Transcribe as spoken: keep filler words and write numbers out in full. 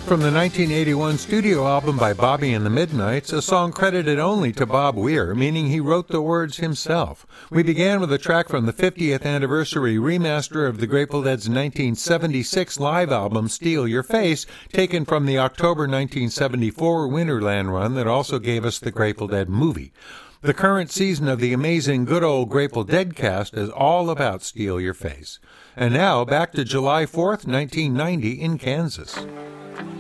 From the nineteen eighty-one studio album by Bobby and the Midnights, a song credited only to Bob Weir, meaning he wrote the words himself. We began with a track from the fiftieth anniversary remaster of the Grateful Dead's nineteen seventy-six live album, Steal Your Face, taken from the October nineteen seventy-four Winterland run that also gave us the Grateful Dead movie. The current season of the amazing Good Old Grateful Dead cast is all about Steal Your Face. And now, back to July fourth, nineteen ninety in Kansas.